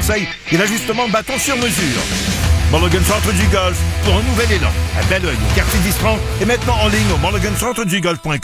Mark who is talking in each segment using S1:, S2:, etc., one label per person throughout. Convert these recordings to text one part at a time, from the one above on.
S1: conseils et l'ajustement de bâton sur mesure. Mulligan Centre du Golf, pour un nouvel élan. Un bel oeil au quartier d'Isran et maintenant en ligne au mulligancentredugolf.com.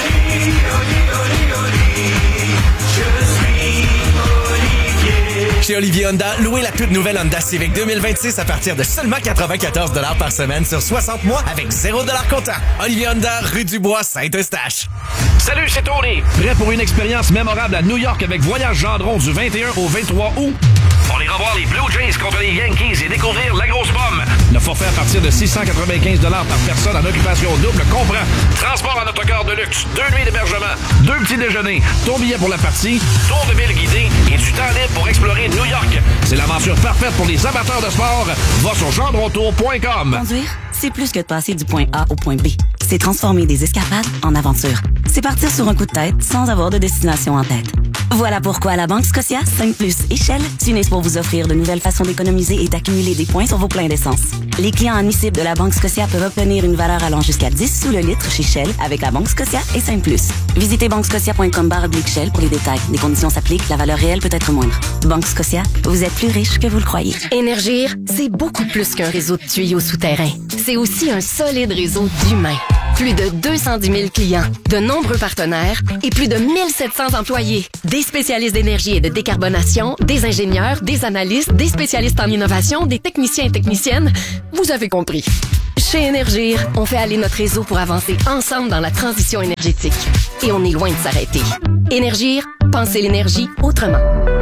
S2: Chez Olivier Honda, louez la toute nouvelle Honda Civic 2026 à partir de seulement 94 $ par semaine sur 60 mois avec 0 $ comptant. Olivier Honda, rue du Bois, Saint-Eustache.
S3: Salut, c'est Tony. Prêt pour une expérience mémorable à New York avec Voyage Gendron du 21 au 23 août? On ira voir les Blue Jays contre les Yankees et découvrir la grosse pomme. Le forfait à partir de 695 $ par personne en occupation double comprend transport en autocar de luxe, 2 nuits d'hébergement, 2 petits déjeuners, ton billet pour la partie, tour de ville guidé et du temps libre pour explorer New York. C'est l'aventure parfaite pour les amateurs de sport. Va sur gendrontour.com.
S4: Conduire, c'est plus que de passer du point A au point B. C'est transformer des escapades en aventures. C'est partir sur un coup de tête sans avoir de destination en tête. Voilà pourquoi à la Banque Scotia, 5+ et Shell s'unissent pour vous offrir de nouvelles façons d'économiser et d'accumuler des points sur vos pleins d'essence. Les clients admissibles de la Banque Scotia peuvent obtenir une valeur allant jusqu'à 10 sous le litre chez Shell avec la Banque Scotia et 5+. Visitez banquescotia.com/Shell pour les détails. Les conditions s'appliquent, la valeur réelle peut être moindre. Banque Scotia, vous êtes plus riche que vous le croyez.
S5: Énergir, c'est beaucoup plus qu'un réseau de tuyaux souterrains. C'est aussi un solide réseau d'humains. Plus de 210 000 clients, de nombreux partenaires et plus de 1700 employés. Des spécialistes d'énergie et de décarbonation, des ingénieurs, des analystes, des spécialistes en innovation, des techniciens et techniciennes. Vous avez compris. Chez Énergir, on fait aller notre réseau pour avancer ensemble dans la transition énergétique. Et on est loin de s'arrêter. Énergir, pensez l'énergie autrement.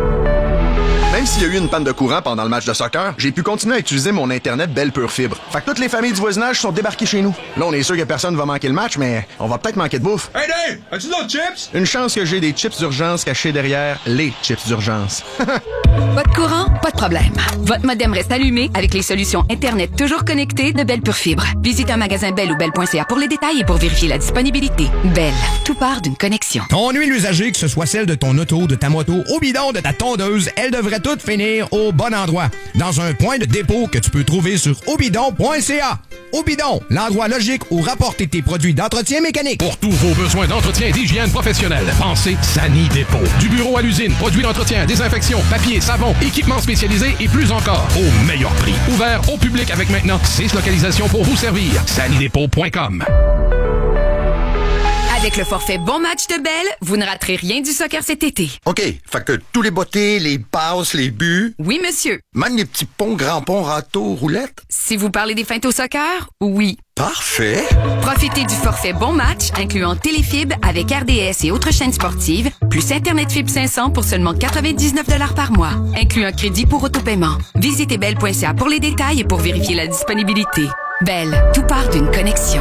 S6: Même s'il y a eu une panne de courant pendant le match de soccer, j'ai pu continuer à utiliser mon Internet Belle Pure Fibre. Fait que toutes les familles du voisinage sont débarquées chez nous. Là, on est sûr que personne va manquer le match, mais on va peut-être manquer de bouffe.
S7: Hey Dave, as-tu d'autres chips?
S6: Une chance que j'ai des chips d'urgence cachés derrière les chips d'urgence.
S8: Pas de courant? Pas de problème. Votre modem reste allumé avec les solutions Internet toujours connectées de Belle Pure Fibre. Visitez un magasin Belle ou Belle.ca pour les détails et pour vérifier la disponibilité. Belle, tout part d'une connexion.
S9: Ton huile usagée, que ce soit celle de ton auto, de ta moto, au bidon, de ta tondeuse, elle devrait toutes finir au bon endroit. Dans un point de dépôt que tu peux trouver sur obidon.ca. Obidon, l'endroit logique où rapporter tes produits d'entretien mécanique.
S10: Pour tous vos besoins d'entretien et d'hygiène professionnelle, pensez Sani Dépôt. Du bureau à l'usine, produits d'entretien, désinfection, papier, savon, équipements spécialisés et plus encore. Au meilleur prix. Ouvert au public avec maintenant 6 localisations pour vous servir. sanidépôt.com.
S8: Avec le forfait Bon Match de Belle, vous ne raterez rien du soccer cet été.
S11: OK, fait que tous les bottées, les passes, les buts...
S8: Oui, monsieur.
S11: Même les petits ponts, grands ponts, râteaux, roulettes?
S8: Si vous parlez des feintes au soccer, oui.
S11: Parfait!
S8: Profitez du forfait Bon Match, incluant Téléfibre avec RDS et autres chaînes sportives, plus Internet Fibre 500 pour seulement 99 $ par mois, inclut un crédit pour autopaiement. Visitez belle.ca pour les détails et pour vérifier la disponibilité. Belle, tout part d'une connexion.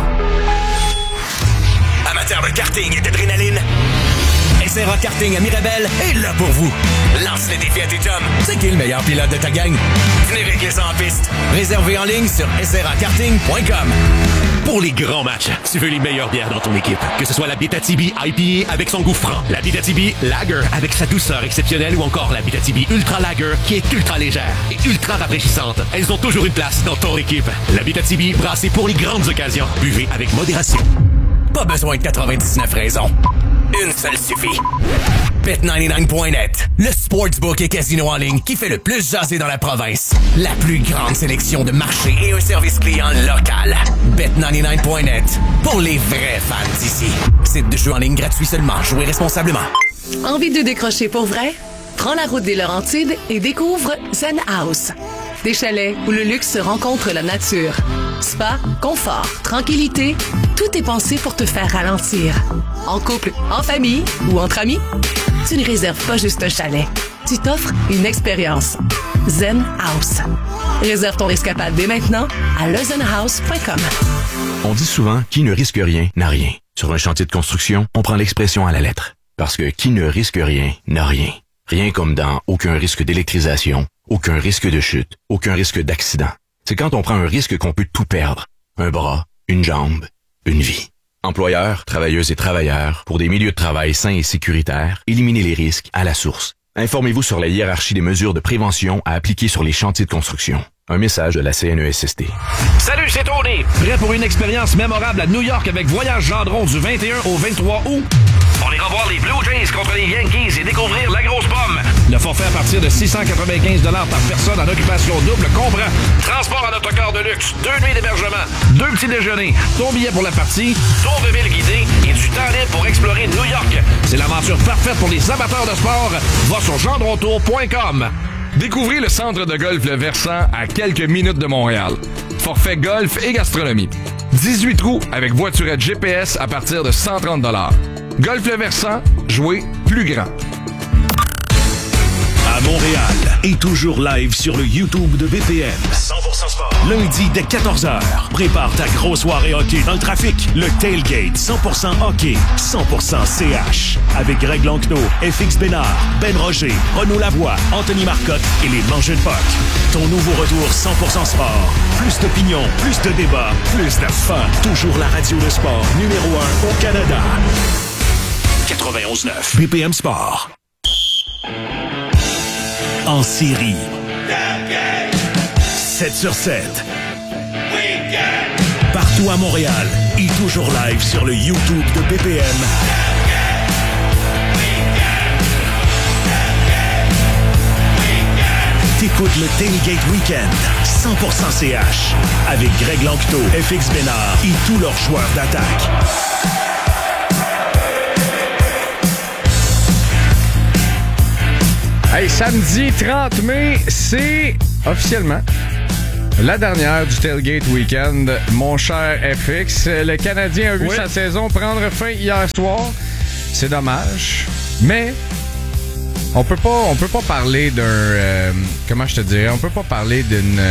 S2: Amateurs de karting et d'adrénaline, SRA Karting à Mirabel est là pour vous. Lance le défi à tes chums. C'est qui le meilleur pilote de ta gang? Venez régler ça en piste. Réservé en ligne sur srakarting.com. Pour les grands matchs, tu veux les meilleures bières dans ton équipe. Que ce soit la Abitibi IPA avec son goût franc, la Abitibi Lager avec sa douceur exceptionnelle ou encore la Abitibi Ultra Lager qui est ultra légère et ultra rafraîchissante. Elles ont toujours une place dans ton équipe. La Abitibi brassée pour les grandes occasions. Buvez avec modération. Pas besoin de 99 raisons. Une seule suffit. Bet99.net, le sportsbook et casino en ligne qui fait le plus jaser dans la province. La plus grande sélection de marchés et un service client local. Bet99.net, pour les vrais fans d'ici. Site de jeu en ligne gratuit seulement. Jouez responsablement.
S12: Envie de décrocher pour vrai? Prends la route des Laurentides et découvre Zen House. Des chalets où le luxe rencontre la nature. Spa, confort, tranquillité, tout est pensé pour te faire ralentir. En couple, en famille ou entre amis, tu ne réserves pas juste un chalet. Tu t'offres une expérience. Zen House. Réserve ton escapade dès maintenant à lezenhouse.com.
S13: On dit souvent, qui ne risque rien n'a rien. Sur un chantier de construction, on prend l'expression à la lettre. Parce que qui ne risque rien n'a rien. Rien comme dans aucun risque d'électrisation, aucun risque de chute, aucun risque d'accident. C'est quand on prend un risque qu'on peut tout perdre. Un bras, une jambe, une vie. Employeurs, travailleuses et travailleurs, pour des milieux de travail sains et sécuritaires, éliminez les risques à la source. Informez-vous sur la hiérarchie des mesures de prévention à appliquer sur les chantiers de construction. Un message de la CNESST.
S3: Salut, c'est Tony. Prêt pour une expérience mémorable à New York avec Voyage Gendron du 21 au 23 août? On ira voir les Blue Jays contre les Yankees et découvrir la grosse pomme. Le forfait à partir de 695 $ par personne en occupation double comprend transport en autocar de luxe, 2 nuits d'hébergement, 2 petits déjeuners, ton billet pour la partie, tour de ville guidé et du temps libre pour explorer New York. C'est l'aventure parfaite pour les amateurs de sport. Va sur gendrontour.com.
S7: Découvrez le centre de golf Le Versant à quelques minutes de Montréal. Forfait golf et gastronomie. 18 trous avec voiturette GPS à partir de 130 $. Golf Le Versant, jouez plus grand.
S14: À Montréal et toujours live sur le YouTube de BPM. 100% sport. Lundi dès 14h. Prépare ta grosse soirée hockey dans le trafic. Le Tailgate 100% hockey, 100% CH. Avec Greg Lanquenot, FX Bénard, Ben Roger, Renaud Lavoie, Anthony Marcotte et les Mangeux de Puck. Ton nouveau retour 100% sport. Plus d'opinion, plus de débats, plus de fun. Toujours la radio de sport numéro 1 au Canada. 91.9 BPM Sport. En série. 7 sur 7. Partout à Montréal et toujours live sur le YouTube de BPM. T'écoutes le Tailgate Weekend 100% CH avec Greg Lanquenot, FX Bénard et tous leurs joueurs d'attaque.
S15: Hey, samedi 30 mai, c'est officiellement la dernière du Tailgate Weekend, mon cher FX. Le Canadien a vu sa saison prendre fin hier soir. C'est dommage, mais on peut pas parler d'un... comment je te dirais? On peut pas parler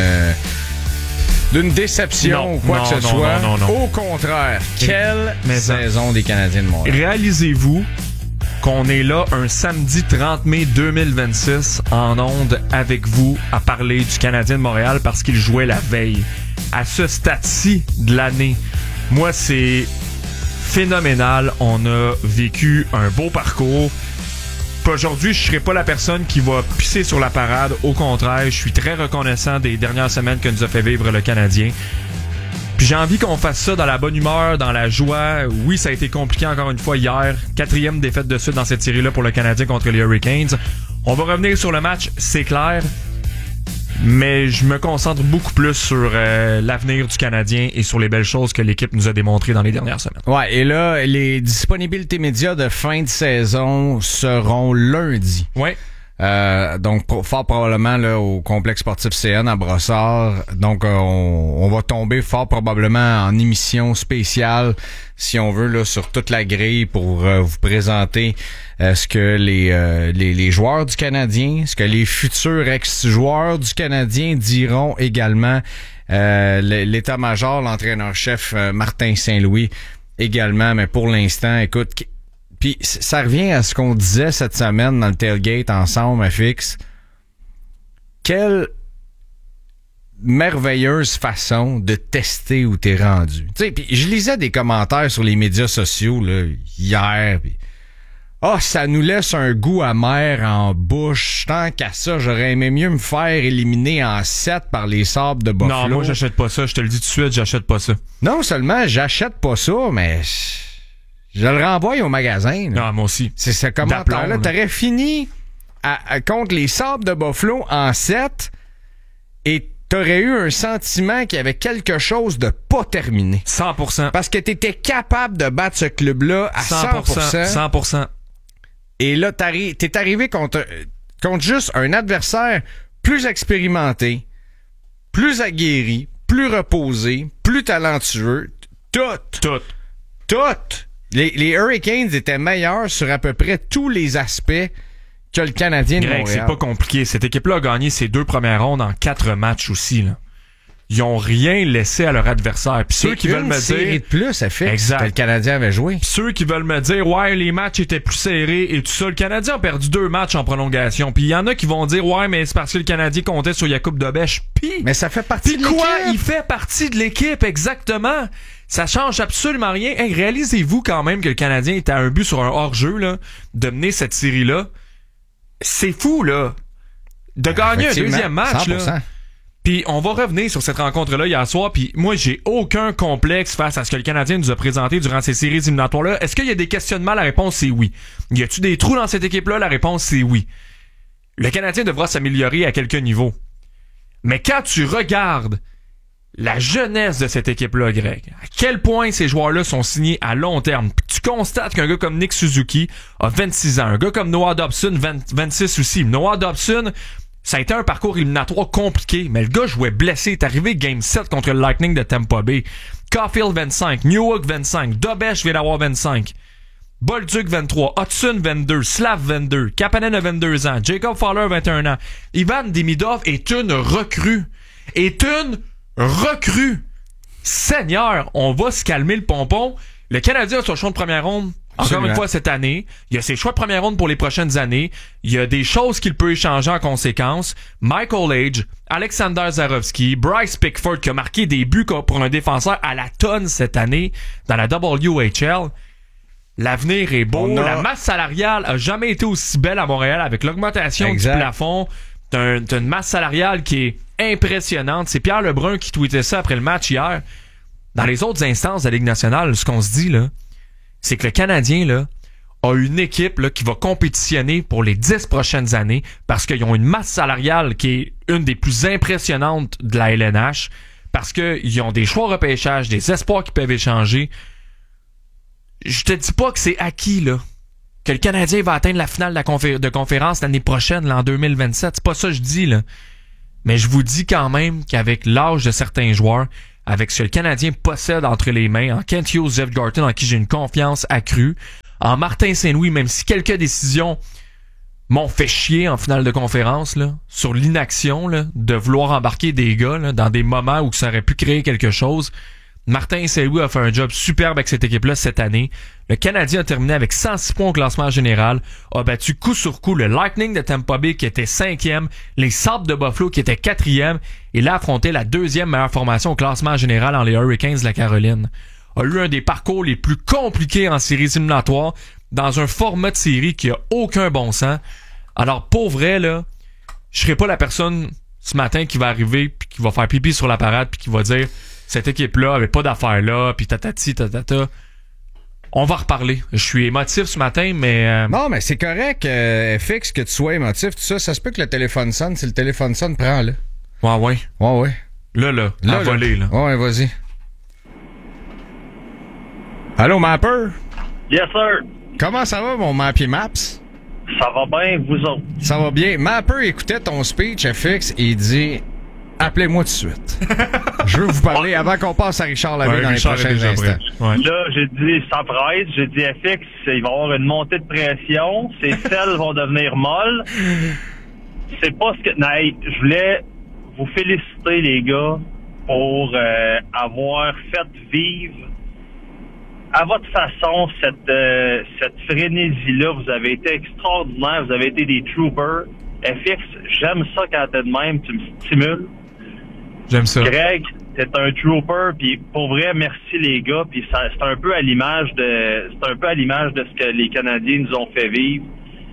S15: d'une déception ou quoi que ce soit. Non. Au contraire, quelle saison des Canadiens de Montréal.
S16: Réalisez-vous qu'on est là un samedi 30 mai 2026 en ondes avec vous à parler du Canadien de Montréal parce qu'il jouait la veille. À ce stade-ci de l'année, moi, c'est phénoménal. On a vécu un beau parcours. Aujourd'hui, je serai pas la personne qui va pisser sur la parade. Au contraire, je suis très reconnaissant des dernières semaines que nous a fait vivre le Canadien. Puis j'ai envie qu'on fasse ça dans la bonne humeur, dans la joie. Oui, ça a été compliqué encore une fois hier. 4e défaite de suite dans cette série-là pour le Canadien contre les Hurricanes. On va revenir sur le match, c'est clair. Mais je me concentre beaucoup plus sur l'avenir du Canadien et sur les belles choses que l'équipe nous a démontrées dans les dernières semaines.
S15: Ouais, et là, les disponibilités médias de fin de saison seront lundi.
S16: Ouais.
S15: Donc fort probablement là au complexe sportif CN à Brossard. Donc on va tomber fort probablement en émission spéciale si on veut là sur toute la grille pour vous présenter ce que les joueurs du Canadien, ce que les futurs ex-joueurs du Canadien diront également, l'état-major, l'entraîneur-chef Martin Saint-Louis également. Mais pour l'instant, écoute, puis ça revient à ce qu'on disait cette semaine dans le Tailgate ensemble, FX. Quelle merveilleuse façon de tester où t'es rendu. Tu sais, puis je lisais des commentaires sur les médias sociaux là hier. Pis, ça nous laisse un goût amer en bouche. Tant qu'à ça, j'aurais aimé mieux me faire éliminer en 7 par les Sabres de Buffalo.
S16: Non, moi j'achète pas ça. Je te le dis tout de suite, j'achète pas ça.
S15: Non seulement j'achète pas ça, mais je le renvoie au magasin. Là.
S16: Non, moi aussi.
S15: C'est ce commentaire-là. T'aurais fini contre les Sabres de Buffalo en 7 et t'aurais eu un sentiment qu'il y avait quelque chose de pas terminé.
S16: 100%.
S15: Parce que t'étais capable de battre ce club-là à 100%.
S16: 100%.
S15: Et là, t'es arrivé contre juste un adversaire plus expérimenté, plus aguerri, plus reposé, plus talentueux. Tout. Les Hurricanes étaient meilleurs sur à peu près tous les aspects que le Canadien de Montréal.
S16: C'est pas compliqué. Cette équipe-là a gagné ses 2 premières rondes en 4 matchs aussi. Là. Ils ont rien laissé à leur adversaire. Puis ceux qui veulent me dire...
S15: de plus, ça fait que le Canadien avait joué.
S16: Puis ceux qui veulent me dire, ouais, les matchs étaient plus serrés et tout ça. Le Canadien a perdu 2 matchs en prolongation. Puis il y en a qui vont dire, ouais, mais c'est parce que le Canadien comptait sur Jakub Dobèche.
S15: Mais ça fait partie de l'équipe.
S16: Quoi? Il fait partie de l'équipe, exactement. Ça change absolument rien. Hey, réalisez-vous quand même que le Canadien était à un but sur un hors-jeu, là, de mener cette série-là. C'est fou, là. De gagner un deuxième match, 100%. Là. Puis on va revenir sur cette rencontre-là hier soir. Puis moi, j'ai aucun complexe face à ce que le Canadien nous a présenté durant ces séries éliminatoires-là. Est-ce qu'il y a des questionnements? La réponse, c'est oui. Y a-tu des trous dans cette équipe-là? La réponse, c'est oui. le Canadien devra s'améliorer à quelques niveaux. Mais quand tu regardes la jeunesse de cette équipe-là, Greg, à quel point ces joueurs-là sont signés à long terme, puis tu constates qu'un gars comme Nick Suzuki a 26 ans, un gars comme Noah Dobson, 26 aussi. Noah Dobson, ça a été un parcours éliminatoire compliqué, mais le gars jouait blessé, il est arrivé Game 7 contre le Lightning de Tampa Bay. Caulfield 25, Newhook 25, Dobesh vient d'avoir 25. Bolduc 23, Hudson 22, Slav 22, Kapanen a 22 ans, Jacob Fowler 21 ans. Ivan Demidov est une recrue. Seigneur, on va se calmer le pompon. Le Canadien a son choix de première ronde encore une fois cette année. Il y a ses choix de première ronde pour les prochaines années. Il y a des choses qu'il peut échanger en conséquence. Michael Age, Alexander Zarovski, Bryce Pickford qui a marqué des buts pour un défenseur à la tonne cette année dans la WHL. L'avenir est beau. La masse salariale a jamais été aussi belle à Montréal avec l'augmentation du plafond. T'as une masse salariale qui est impressionnante. C'est Pierre Lebrun qui tweetait ça après le match hier. Dans les autres instances de la Ligue nationale, ce qu'on se dit, là, c'est que le Canadien, là, a une équipe, là, qui va compétitionner pour les 10 prochaines années parce qu'ils ont une masse salariale qui est une des plus impressionnantes de la LNH, parce qu'ils ont des choix repêchage, des espoirs qui peuvent échanger. Je te dis pas que c'est acquis, là, que le Canadien va atteindre la finale de conférence l'année prochaine, là, en 2027. C'est pas ça que je dis, là. Mais je vous dis quand même qu'avec l'âge de certains joueurs, avec ce que le Canadien possède entre les mains, en Kent Hughes, Jeff Gorton, en qui j'ai une confiance accrue, en Martin Saint-Louis, même si quelques décisions m'ont fait chier en finale de conférence, là, sur l'inaction, là, de vouloir embarquer des gars, là, dans des moments où ça aurait pu créer quelque chose. Martin Saint-Louis a fait un job superbe avec cette équipe-là cette année. Le Canadien a terminé avec 106 points au classement général, a battu coup sur coup le Lightning de Tampa Bay qui était 5e, les Sabres de Buffalo qui étaient 4e, et là affronté la 2e meilleure formation au classement général en les Hurricanes de la Caroline. A eu un des parcours les plus compliqués en séries éliminatoires, dans un format de série qui a aucun bon sens. Alors pour vrai, là, je serai pas la personne ce matin qui va arriver puis qui va faire pipi sur la parade puis qui va dire cette équipe-là avait pas d'affaires là, puis tatati, tatata. On va reparler. Je suis émotif ce matin, mais...
S15: Non, mais c'est correct, FX, que tu sois émotif, tout ça. Ça se peut que le téléphone sonne. Si le téléphone sonne, prends-le.
S16: Ouais. Là, volé, là.
S15: Ouais, vas-y. Allô, Mapper?
S17: Yes, sir.
S15: Comment ça va, mon Mappy Maps?
S17: Ça va bien, vous autres?
S15: Ça va bien. Mapper écoutait ton speech, FX, et il dit... Appelez-moi tout de suite. Je veux vous parler avant qu'on passe à Richard Lavigne dans les prochains instants.
S17: Là, j'ai dit sans presse, j'ai dit FX, il va y avoir une montée de pression, ces selles vont devenir molles. C'est pas ce que... Non, je voulais vous féliciter, les gars, pour avoir fait vivre à votre façon cette frénésie-là. Vous avez été extraordinaire, vous avez été des troopers. FX, j'aime ça quand t'es de même, tu me stimules.
S16: J'aime ça.
S17: Greg, t'es un trooper, puis pour vrai, merci les gars, puis c'est un peu à l'image de ce que les Canadiens nous ont fait vivre.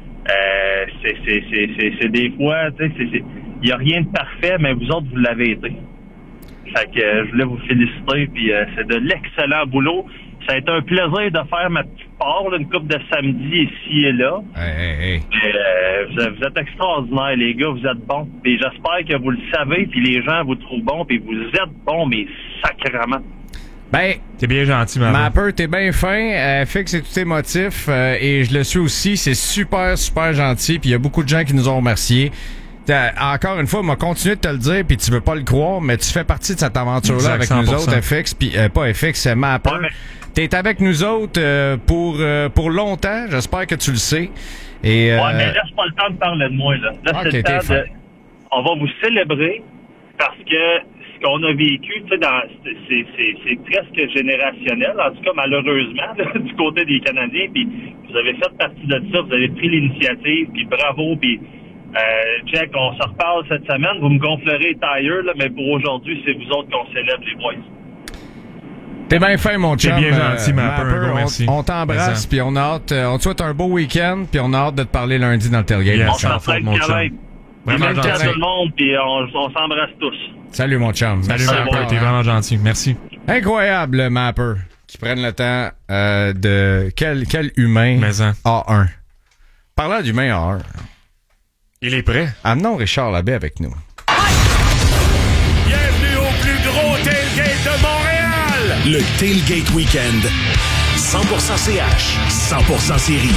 S17: C'est des fois, tu sais, il y a rien de parfait, mais vous autres, vous l'avez été. Fait que je voulais vous féliciter, puis c'est de l'excellent boulot. Ça a été un plaisir de faire ma petite part, là, une couple de samedi ici et là.
S15: Hey.
S17: Vous êtes extraordinaires, les gars, vous êtes bons. Puis j'espère que vous le savez, puis les gens vous trouvent bons, puis vous êtes bons, mais sacrément.
S15: Ben,
S16: t'es bien gentil,
S15: Mapper, t'es bien fin. FX est tout émotif, et je le suis aussi. C'est super, super gentil, puis il y a beaucoup de gens qui nous ont remerciés. Encore une fois, m'a continué de te le dire, puis tu veux pas le croire, mais tu fais partie de cette aventure-là avec nous autres, FX, puis pas FX, c'est Mapper. Ouais, mais... T'es avec nous autres pour longtemps, j'espère que tu le sais. Et,
S17: ouais, mais laisse pas le temps de parler de moi, là. Là, c'est le temps de... On va vous célébrer, parce que ce qu'on a vécu, tu sais, c'est presque générationnel, en tout cas, malheureusement, là, du côté des Canadiens, puis vous avez fait partie de ça, vous avez pris l'initiative, puis bravo, puis... Jack, on se reparle cette semaine. Vous me gonflerez tailleur, là, mais pour aujourd'hui, c'est vous autres qu'on célèbre, les boys.
S15: T'es bien fin, mon chum.
S16: T'es bien gentil, Mapper.
S15: Merci. On t'embrasse, puis on a hâte. On te souhaite un beau week-end, puis on a hâte de te parler lundi dans le tailgate.
S17: Yes, on s'en fait, mon chum. Vraiment gentil. À tout le monde, puis on s'embrasse tous.
S15: Salut, mon chum.
S16: Salut, Mapper. T'es vraiment gentil. Merci.
S15: Incroyable, Mapper, qui prenne le temps de... Quel humain A1. Parlant d'humain A1...
S16: Il est prêt.
S15: Amenons Richard Labbé avec nous.
S14: Bienvenue au plus gros tailgate de Montréal! Le Tailgate Weekend. 100% CH, 100% série.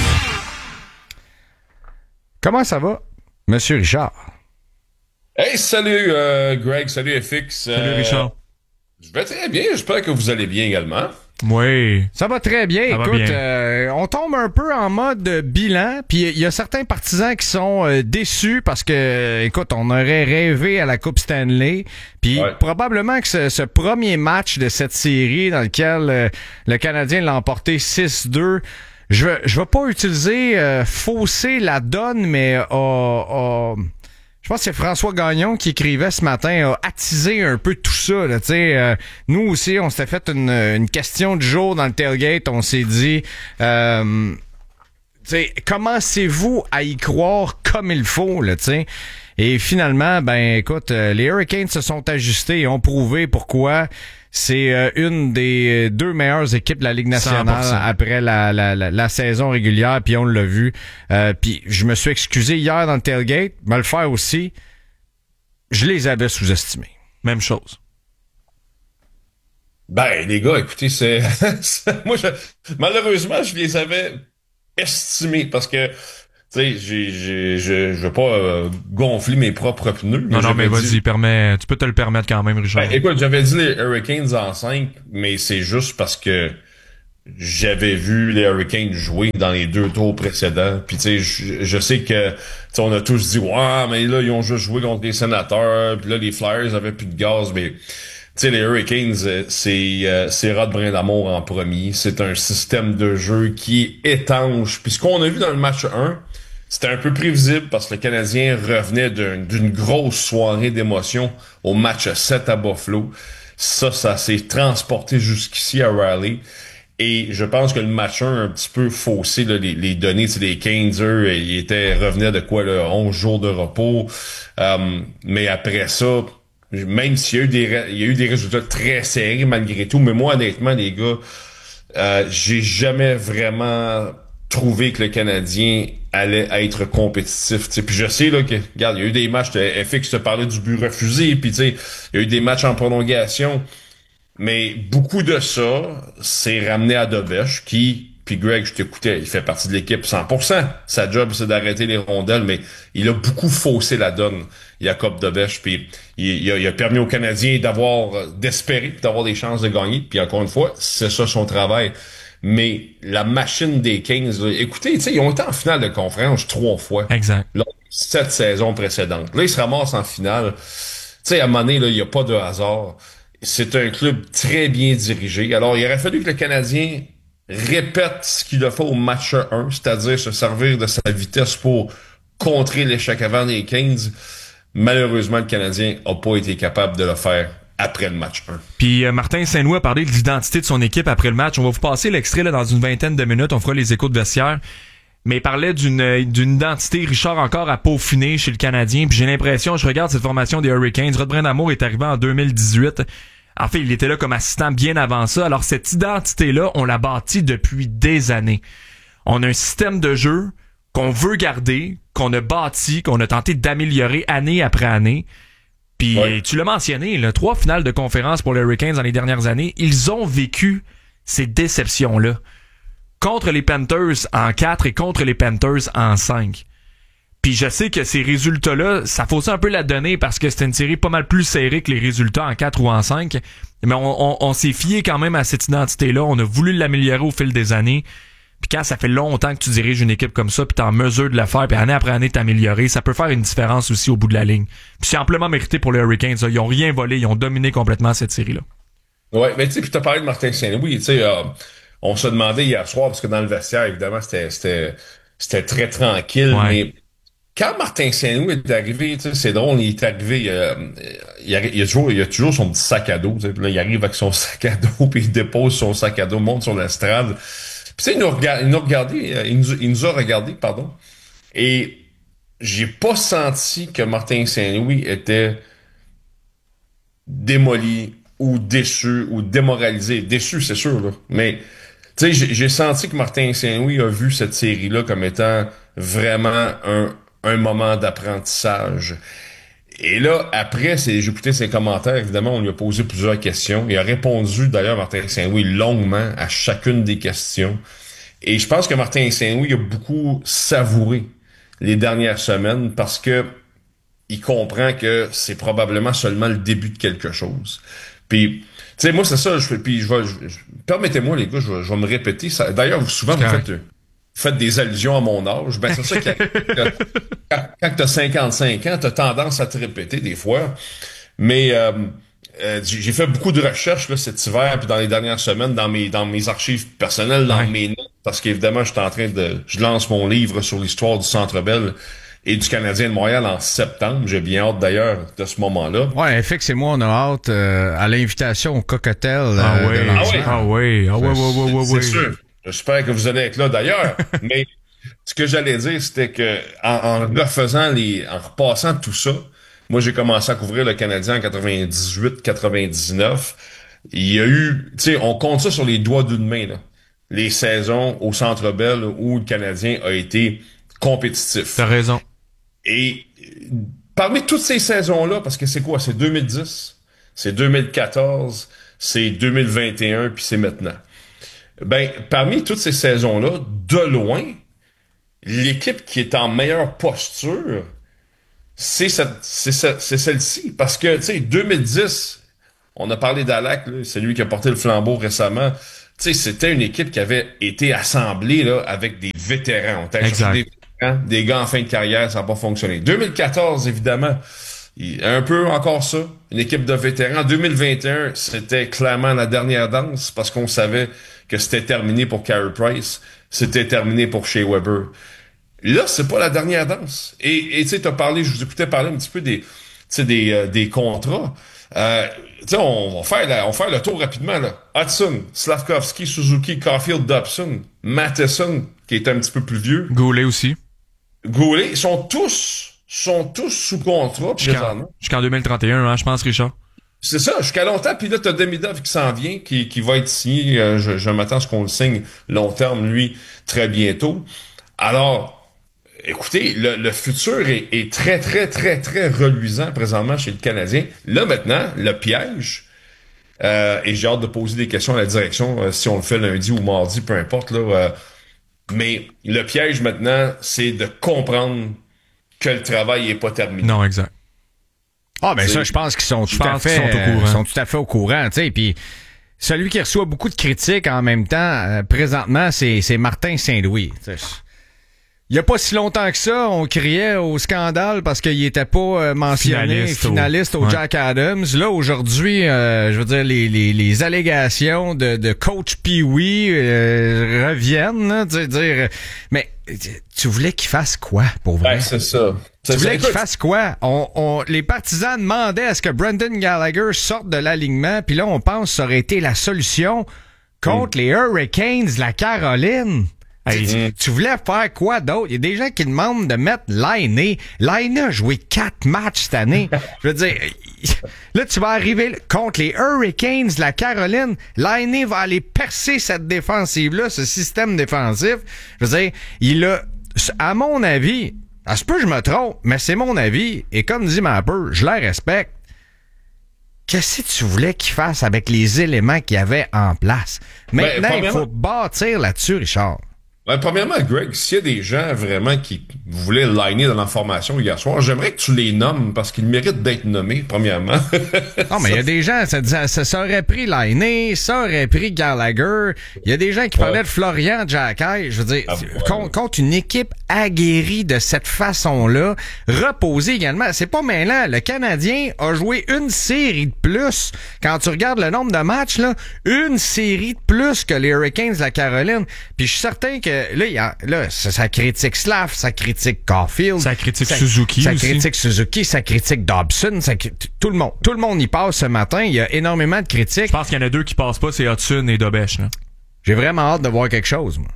S15: Comment ça va, Monsieur Richard?
S18: Hey, salut Greg, salut FX.
S16: Salut Richard.
S18: Je vais très bien, j'espère que vous allez bien également.
S16: Oui.
S15: Ça va très bien.
S16: Ça va
S15: Écoute,
S16: bien.
S15: on tombe un peu en mode bilan, puis il y a certains partisans qui sont déçus parce que, écoute, on aurait rêvé à la Coupe Stanley, puis probablement que ce premier match de cette série dans lequel le Canadien l'a emporté 6-2, je vais pas utiliser fausser la donne, mais je pense que c'est François Gagnon qui écrivait ce matin, a attisé un peu tout ça. Là, nous aussi, on s'était fait une question du jour dans le tailgate. On s'est dit, commencez-vous à y croire comme il faut, là, t'sais? Et finalement, ben écoute, les Hurricanes se sont ajustés et ont prouvé pourquoi c'est une des deux meilleures équipes de la Ligue nationale
S16: 100%.
S15: après la saison régulière, puis on l'a vu. Puis je me suis excusé hier dans le tailgate, me le faire aussi. Je les avais sous-estimés.
S16: Même chose.
S18: Ben, les gars, écoutez, malheureusement, je les avais estimés parce que, tu sais, je veux pas gonfler mes propres pneus.
S16: Non, mais vas-y, tu peux te le permettre quand même, Richard.
S18: Ben, écoute, j'avais dit les Hurricanes en 5, mais c'est juste parce que j'avais vu les Hurricanes jouer dans les 2 tours précédents. Puis tu sais, je sais que on a tous dit ouais, mais là ils ont juste joué contre les Sénateurs. Puis là les Flyers avaient plus de gaz, mais tu sais les Hurricanes, c'est Rod Brindamour en premier. C'est un système de jeu qui est étanche. Puis ce qu'on a vu dans le match 1, c'était un peu prévisible parce que le Canadien revenait d'une grosse soirée d'émotion au match 7 à Buffalo. Ça s'est transporté jusqu'ici à Raleigh. Et je pense que le match 1 a un petit peu faussé là, les données. Les Canes, eux, ils revenaient de quoi, là, 11 jours de repos. Mais après ça, même s'il y a eu des résultats très serrés malgré tout, mais moi, honnêtement, les gars, j'ai jamais vraiment trouvé que le Canadien allait être compétitif. T'sais. Puis je sais là que, regarde, il y a eu des matchs, FX te parlait du but refusé, puis tu sais, il y a eu des matchs en prolongation. Mais beaucoup de ça, c'est ramené à Dobèche, puis Greg, je t'écoutais, il fait partie de l'équipe 100%. Sa job, c'est d'arrêter les rondelles, mais il a beaucoup faussé la donne, Jacob Dobèche, puis il a permis aux Canadiens d'espérer, d'avoir des chances de gagner, puis encore une fois, c'est ça son travail. Mais la machine des Kings, là, écoutez, tu sais, ils ont été en finale de conférence 3 fois.
S16: Exact.
S18: Lors de 7 saisons précédentes. Là, ils se ramassent en finale. Tu sais, à un moment donné, là, il n'y a pas de hasard. C'est un club très bien dirigé. Alors, il aurait fallu que le Canadien répète ce qu'il a fait au match 1, c'est-à-dire se servir de sa vitesse pour contrer l'échec avant des Kings. Malheureusement, le Canadien n'a pas été capable de le faire après le match 1.
S16: Puis Martin Saint-Louis a parlé de l'identité de son équipe après le match. On va vous passer l'extrait là, dans une vingtaine de minutes. On fera les échos de vestiaire. Mais il parlait d'une identité, Richard, encore à peaufiner chez le Canadien. Puis j'ai l'impression, je regarde cette formation des Hurricanes, Rod Brindamour est arrivé en 2018. En fait, il était là comme assistant bien avant ça. Alors cette identité-là, on l'a bâtie depuis des années. On a un système de jeu qu'on veut garder, qu'on a bâti, qu'on a tenté d'améliorer année après année. Puis tu l'as mentionné, là, 3 finales de conférence pour les Hurricanes dans les dernières années. Ils ont vécu ces déceptions-là. Contre les Panthers en 4 et contre les Panthers en 5. Puis je sais que ces résultats-là, ça fausse un peu la donnée parce que c'était une série pas mal plus serrée que les résultats en 4 ou en 5. Mais on s'est fié quand même à cette identité-là. On a voulu l'améliorer au fil des années. Puis quand ça fait longtemps que tu diriges une équipe comme ça, puis t'es en mesure de le faire, puis année après année t'améliorer, ça peut faire une différence aussi au bout de la ligne. Puis c'est amplement mérité pour les Hurricanes. Là. Ils ont rien volé, ils ont dominé complètement cette série-là.
S18: Ouais, mais tu sais, puis t'as parlé de Martin Saint-Louis, tu sais... on se demandait hier soir, parce que dans le vestiaire, évidemment, c'était très tranquille, mais quand Martin Saint-Louis est arrivé, tu sais, c'est drôle, il est arrivé, il a toujours son petit sac à dos, tu sais, là, il arrive avec son sac à dos, puis il dépose son sac à dos, monte sur l'estrade, puis tu sais, il nous a regardé, pardon, et j'ai pas senti que Martin Saint-Louis était démoli, ou déçu, ou démoralisé. Déçu, c'est sûr, là, mais... Tu sais, j'ai senti que Martin Saint-Louis a vu cette série-là comme étant vraiment un moment d'apprentissage. Et là, après, j'ai écouté ses commentaires. Évidemment, on lui a posé plusieurs questions. Il a répondu, d'ailleurs, Martin Saint-Louis, longuement à chacune des questions. Et je pense que Martin Saint-Louis a beaucoup savouré les dernières semaines parce que il comprend que c'est probablement seulement le début de quelque chose. Puis, tu sais, moi, c'est ça, permettez-moi, les gars, je vais me répéter. Ça, d'ailleurs, souvent, vous faites des allusions à mon âge. Ben, c'est ça quand t'as 55 ans, t'as tendance à te répéter des fois. Mais, j'ai fait beaucoup de recherches, là, cet hiver, puis dans les dernières semaines, dans mes archives personnelles, dans mes notes, parce qu'évidemment, je lance mon livre sur l'histoire du Centre Bell et du Canadien de Montréal en septembre. J'ai bien hâte d'ailleurs de ce moment-là.
S15: Ouais, FX et moi, on a hâte à l'invitation au Cocktail.
S16: Oui.
S18: C'est sûr. J'espère que vous allez être là d'ailleurs. Mais ce que j'allais dire, c'était que en repassant tout ça, moi j'ai commencé à couvrir le Canadien en 98-99. Il y a eu, tu sais, on compte ça sur les doigts d'une main, là. Les saisons au Centre Bell où le Canadien a été compétitif.
S16: T'as raison.
S18: Et parmi toutes ces saisons-là, parce que c'est quoi? C'est 2010, c'est 2014, c'est 2021, puis c'est maintenant. Ben, parmi toutes ces saisons-là, de loin, l'équipe qui est en meilleure posture, c'est celle-ci. Parce que, tu sais, 2010, on a parlé d'Alak, c'est lui qui a porté le flambeau récemment. Tu sais, c'était une équipe qui avait été assemblée là avec des vétérans. On t'a cherché des gars en fin de carrière, ça n'a pas fonctionné. 2014, évidemment, un peu encore ça, une équipe de vétérans. 2021, c'était clairement la dernière danse parce qu'on savait que c'était terminé pour Carey Price, c'était terminé pour Shea Weber. Là, c'est pas la dernière danse. Et tu sais, je vous écoutais parler un petit peu des contrats. Tu sais, on va faire le tour rapidement, là. Hudson, Slavkovski, Suzuki, Caulfield, Dobson, Matheson, qui est un petit peu plus vieux.
S16: Goulet aussi.
S18: Goulet, ils sont tous sous contrat présentement.
S16: Jusqu'en 2031, hein, je pense, Richard.
S18: C'est ça, jusqu'à longtemps. Puis là, t'as Demidov qui s'en vient, qui va être signé. Je m'attends à ce qu'on le signe long terme, lui, très bientôt. Alors, écoutez, le futur est très, très, très, très reluisant présentement chez le Canadien. Là, maintenant, le piège, et j'ai hâte de poser des questions à la direction, si on le fait lundi ou mardi, peu importe, là. Mais le piège maintenant, c'est de comprendre que le travail n'est pas terminé.
S16: Non, exact.
S15: Ah, ben ça, je pense qu'ils sont tout à fait au courant, tu sais, puis celui qui reçoit beaucoup de critiques en même temps, présentement, c'est Martin Saint-Louis. Il y a pas si longtemps que ça, on criait au scandale parce qu'il était pas mentionné finaliste au Jack Adams. Là, aujourd'hui, je veux dire, les allégations de coach Pee-wee reviennent, là, dire, mais tu voulais qu'il fasse quoi, pour vrai?
S18: Ben, c'est ça.
S15: Tu voulais qu'il fasse quoi? Les partisans demandaient à ce que Brendan Gallagher sorte de l'alignement, puis là, on pense que ça aurait été la solution contre les Hurricanes de la Caroline. Hey, tu voulais faire quoi d'autre? Il y a des gens qui demandent de mettre Laine. Laine a joué 4 matchs cette année. Je veux dire, là, tu vas arriver contre les Hurricanes de la Caroline. Laine va aller percer cette défensive-là, ce système défensif. Je veux dire, à mon avis, à ce peu je me trompe, mais c'est mon avis, et comme dit Mapper, je la respecte. Qu'est-ce que tu voulais qu'il fasse avec les éléments qu'il y avait en place? Maintenant, il faut bâtir là-dessus, Richard.
S18: Ben, premièrement, Greg, s'il y a des gens vraiment qui voulaient liner dans l'information hier soir, j'aimerais que tu les nommes parce qu'ils méritent d'être nommés, premièrement.
S15: Non, mais il y a des gens, ça aurait pris Laine, ça aurait pris Gallagher. Il y a des gens qui parlaient de Florian Jacquet. Je veux dire, contre une équipe aguerrie de cette façon-là, reposée également. C'est pas mêlant. Le Canadien a joué une série de plus. Quand tu regardes le nombre de matchs, là, une série de plus que les Hurricanes de la Caroline. Puis je suis certain que là, ça critique Slav, ça critique Caulfield,
S16: ça critique Suzuki,
S15: ça critique Suzuki, ça critique Dobson, tout le monde y passe ce matin. Il y a énormément de critiques.
S16: Je pense qu'il y en a 2 qui passent pas, c'est Hudson et Dobesch. Là.
S15: J'ai vraiment hâte de voir quelque chose, moi.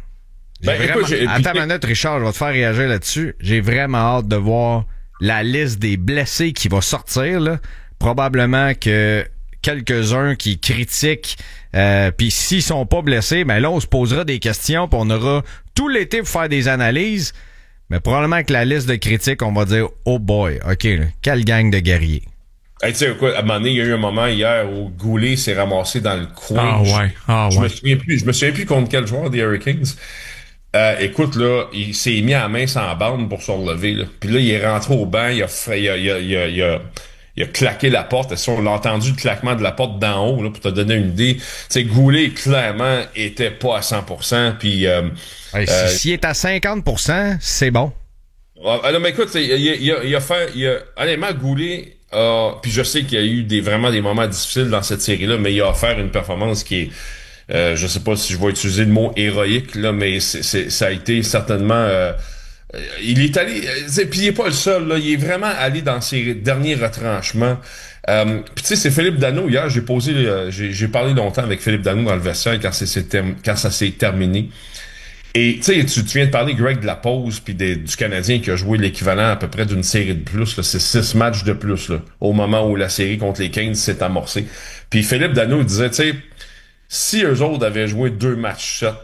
S15: Attends une minute, Richard, je vais te faire réagir là-dessus. J'ai vraiment hâte de voir la liste des blessés qui va sortir, là. Probablement que quelques-uns qui critiquent, puis s'ils sont pas blessés, ben là, on se posera des questions, puis on aura tout l'été pour faire des analyses. Mais probablement que la liste de critiques, on va dire « Oh boy, OK, là, quelle gang de guerriers. »
S18: Hey, tu sais quoi, à un moment donné, il y a eu un moment hier où Goulet s'est ramassé dans le coin. Je me souviens plus contre quel joueur des Hurricanes. Écoute, là, il s'est mis à la main sans bande pour se relever, là. Puis là, il est rentré au banc, il a claqué la porte. On l'a entendu le claquement de la porte d'en haut, là, pour te donner une idée. Tu sais, Goulet, clairement, était pas à 100%. Puis,
S15: s'il est à 50%, c'est bon.
S18: Non, mais écoute, honnêtement, Goulet, puis je sais qu'il y a eu vraiment des moments difficiles dans cette série-là, mais il a offert une performance qui est, je sais pas si je vais utiliser le mot héroïque, là, mais ça a été certainement, il est allé, puis il est pas le seul, là, il est vraiment allé dans ses derniers retranchements. Puis tu sais, c'est Philippe Danault, hier, j'ai parlé longtemps avec Philippe Danault dans le vestiaire quand ça s'est terminé. Et tu sais, tu viens de parler, Greg, de la pause puis du Canadien qui a joué l'équivalent à peu près d'une série de plus. Là, c'est 6 matchs de plus là, au moment où la série contre les Kings s'est amorcée. Puis Philippe Danault disait, tu sais, si eux autres avaient joué 2 matchs 7,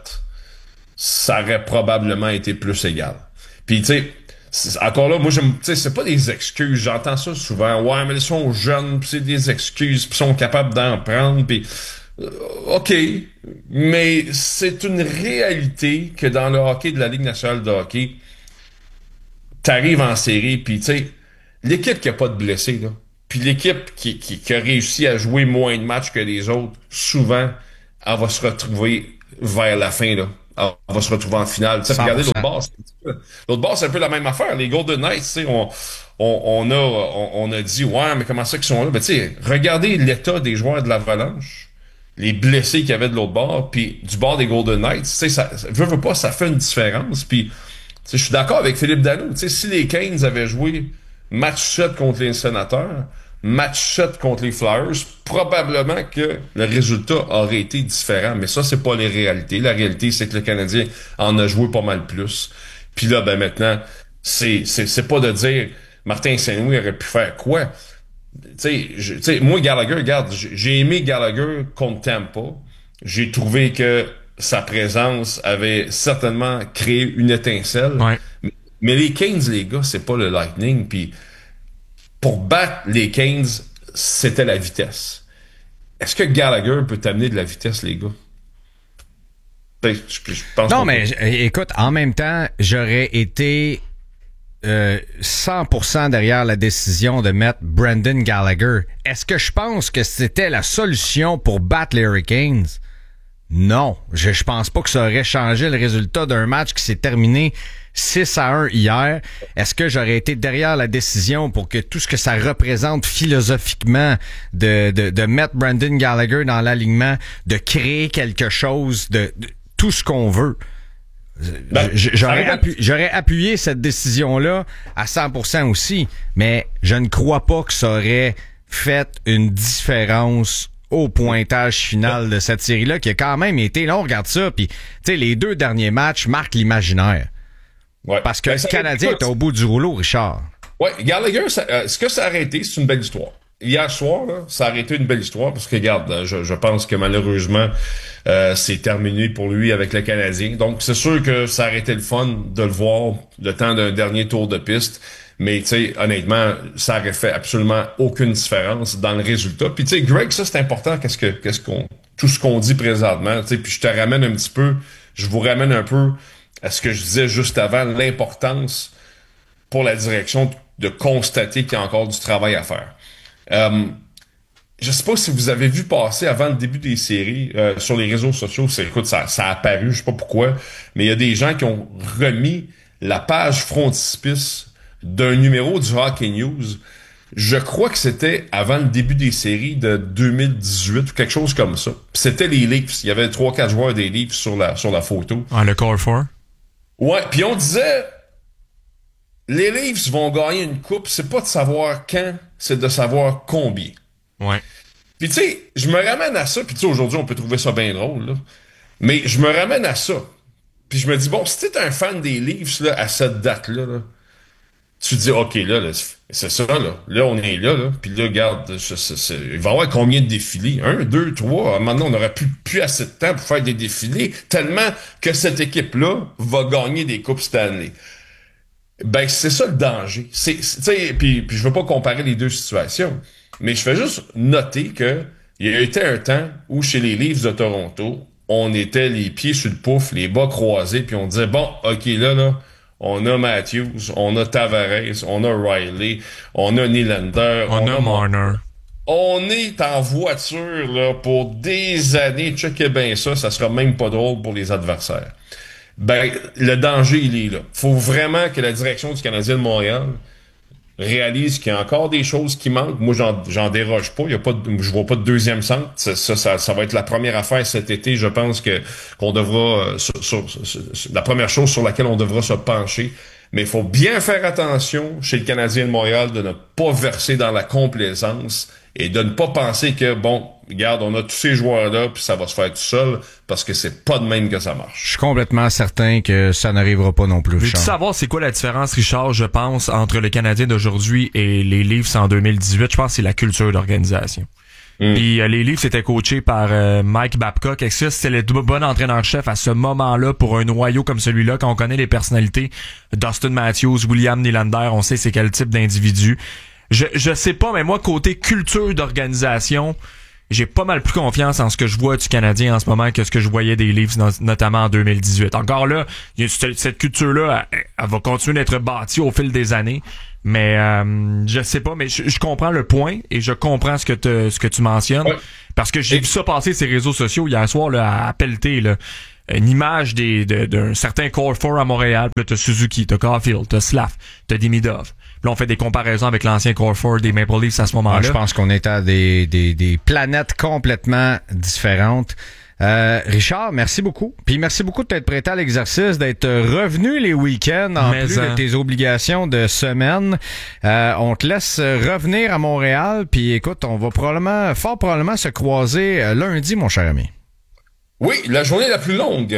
S18: ça aurait probablement été plus égal. Puis tu sais, encore là, moi, tu sais, c'est pas des excuses. J'entends ça souvent. Ouais, mais ils sont jeunes, puis c'est des excuses, puis ils sont capables d'en prendre, puis... OK, mais c'est une réalité que dans le hockey de la Ligue nationale de hockey, t'arrives en série, puis tu sais, l'équipe qui a pas de blessés, là, puis l'équipe qui a réussi à jouer moins de matchs que les autres, souvent, elle va se retrouver vers la fin, là. Elle va se retrouver en finale. Tu sais, regardez l'autre bord. L'autre bord, c'est un peu la même affaire. Les Golden Knights, tu sais, on a dit, ouais, mais comment ça qu'ils sont là? Ben, tu sais, regardez l'état des joueurs de l'Avalanche. Les blessés qu'il y avait de l'autre bord, puis du bord des Golden Knights, tu sais, ça veut pas, ça fait une différence. Puis, je suis d'accord avec Philippe Danault. Tu sais, si les Canes avaient joué match 7 contre les Sénateurs, match 7 contre les Flyers, probablement que le résultat aurait été différent. Mais ça, c'est pas les réalités. La réalité, c'est que le Canadien en a joué pas mal plus. Puis là, ben maintenant, c'est pas de dire Martin Saint-Louis aurait pu faire quoi. Tu sais, moi, Gallagher, regarde, j'ai aimé Gallagher contre Tampa. J'ai trouvé que sa présence avait certainement créé une étincelle.
S16: Ouais.
S18: Mais les Canes, les gars, c'est pas le Lightning. Puis pour battre les Canes, c'était la vitesse. Est-ce que Gallagher peut t'amener de la vitesse, les gars? Je pense
S15: non,
S18: pas.
S15: mais écoute, en même temps, j'aurais été 100% derrière la décision de mettre Brendan Gallagher. Est-ce que je pense que c'était la solution pour battre les Hurricanes? Non. Je pense pas que ça aurait changé le résultat d'un match qui s'est terminé 6-1 hier. Est-ce que j'aurais été derrière la décision pour que tout ce que ça représente philosophiquement de mettre Brendan Gallagher dans l'alignement, de quelque chose, de tout ce qu'on veut? J'aurais appuyé cette décision-là à 100% aussi, mais je ne crois pas que ça aurait fait une différence au pointage final de cette série-là, qui a quand même été, là on regarde ça, puis tu sais, les 2 derniers matchs marquent l'imaginaire.
S18: Ouais.
S15: Parce que le Canadien est au bout du rouleau, Richard.
S18: Ouais, Gallagher, ce que ça a arrêté, c'est une belle histoire. Hier soir, là, ça a arrêté une belle histoire, parce que regarde, je pense que malheureusement, c'est terminé pour lui avec le Canadien. Donc, c'est sûr que ça aurait été le fun de le voir le temps d'un dernier tour de piste. Mais, tu sais, honnêtement, ça aurait fait absolument aucune différence dans le résultat. Puis, tu sais, Greg, ça, c'est important, tout ce qu'on dit présentement, tu sais, puis je vous ramène un peu à ce que je disais juste avant, l'importance pour la direction de constater qu'il y a encore du travail à faire. Je sais pas si vous avez vu passer avant le début des séries sur les réseaux sociaux, écoute, ça a apparu, je sais pas pourquoi, mais il y a des gens qui ont remis la page frontispice d'un numéro du Hockey News. Je crois que c'était avant le début des séries de 2018 ou quelque chose comme ça. Puis c'était les Leafs. Il y avait 3-4 joueurs des Leafs sur la photo.
S16: Ah, le Core 4?
S18: Ouais, puis on disait les Leafs vont gagner une coupe, c'est pas de savoir quand, c'est de savoir combien.
S16: Ouais.
S18: Puis tu sais, je me ramène à ça, puis tu sais, aujourd'hui, on peut trouver ça bien drôle, là. Mais je me ramène à ça. Puis je me dis, bon, si t'es un fan des Leafs, là, à cette date-là, là, tu te dis, OK, là, c'est ça, là. Là, on est là. Puis là, regarde, il va y avoir combien de défilés? 1, 2, 3. Maintenant, on n'aura plus assez de temps pour faire des défilés, tellement que cette équipe-là va gagner des coupes Stanley. Ben, c'est ça le danger. Puis je veux pas comparer les deux situations, mais je fais juste noter que il y a été un temps où chez les Leafs de Toronto, on était les pieds sur le pouf, les bas croisés, puis on disait, bon, OK, là, on a Matthews, on a Tavares, on a Riley, on a Nylander,
S16: on a Marner.
S18: On est en voiture là pour des années. Checkez bien ça sera même pas drôle pour les adversaires. Ben, le danger, il est là. Faut vraiment que la direction du Canadien de Montréal réalise qu'il y a encore des choses qui manquent. Moi, j'en déroge pas. Je vois pas de deuxième centre. Ça va être la première affaire cet été. Je pense qu'on devra, la première chose sur laquelle on devra se pencher. Mais il faut bien faire attention chez le Canadien de Montréal de ne pas verser dans la complaisance et de ne pas penser que, bon, regarde, on a tous ces joueurs-là, puis ça va se faire tout seul, parce que c'est pas de même que ça marche.
S15: Je suis complètement certain que ça n'arrivera pas non plus, Richard.
S16: Veux-tu savoir c'est quoi la différence, Richard, je pense, entre le Canadien d'aujourd'hui et les Leafs en 2018? Je pense que c'est la culture d'organisation. Puis les Leafs étaient coachés par Mike Babcock. Et ça, c'était le bon entraîneur-chef à ce moment-là pour un noyau comme celui-là, quand on connaît les personnalités. Dustin Matthews, William Nylander, on sait c'est quel type d'individu. Je sais pas, mais moi, côté culture d'organisation, j'ai pas mal plus confiance en ce que je vois du Canadien en ce moment que ce que je voyais des Leafs, notamment en 2018. Encore là, cette culture-là, elle va continuer d'être bâtie au fil des années. Mais je sais pas, mais je comprends le point et je comprends ce que tu mentionnes. Ouais. Parce que j'ai vu ça passer sur les réseaux sociaux hier soir là, à pelleter là, une image d'un certain Core 4 à Montréal. Puis là, t'as Suzuki, t'as Caulfield, t'as Slav, t'as Demidov. Puis là, on fait des comparaisons avec l'ancien Core 4 des Maple Leafs à ce moment-là.
S15: Ouais, je pense qu'on est à des planètes complètement différentes. Richard, merci beaucoup. Puis merci beaucoup de t'être prêté à l'exercice, d'être revenu les week-ends en plus de tes obligations de semaine. On te laisse revenir à Montréal. Puis écoute, on va fort probablement se croiser lundi, mon cher ami.
S18: Oui, la journée la plus longue.